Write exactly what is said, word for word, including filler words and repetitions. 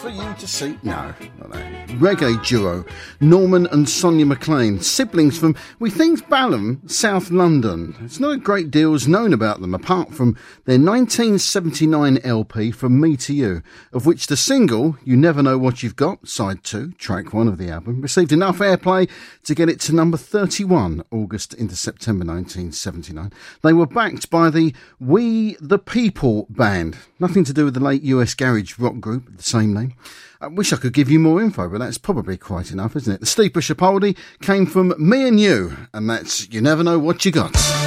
For you to see. No, not that. Reggae duo Norman and Sonia McLean, siblings from, we think, Balham, South London. It's not a great deal is known about them apart from their nineteen seventy-nine L P From Me to You, of which the single You Never Know What You've Got, side two, track one of the album, received enough airplay to get it to number thirty-one, August into September nineteen seventy-nine. They were backed by the We the People band, nothing to do with the late U S garage rock group of the same name. I wish I could give you more info, but that's probably quite enough, isn't it? The Steve Bishop oldie came from Me and You, and that's You Never Know What You Got.